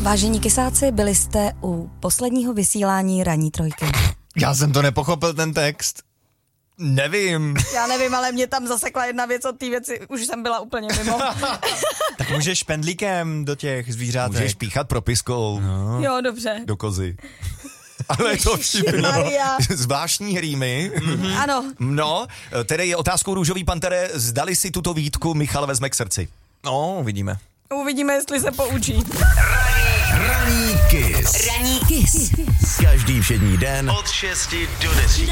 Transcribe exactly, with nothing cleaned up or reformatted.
Vážení kysáci, byli jste u posledního vysílání Ranní trojky. Já jsem to nepochopil, ten text. Nevím. Já nevím, ale mě tam zasekla jedna věc od té věci, už jsem byla úplně mimo. Tak můžeš špendlíkem do těch zvířátek. Můžeš píchat propiskou. No. Jo, dobře. Do kozy. Ale to všechno. Zvláštní hrýmy. Mm-hmm. Ano. No, tedy je otázkou Růžový pantere, zdali si tuto výtku Michal vezme k srdci. No, uvidíme. Uvidíme, jestli se poučí. Ranní, ranní kiss. Ranní kiss. Každý všední den Od šesti do deseti.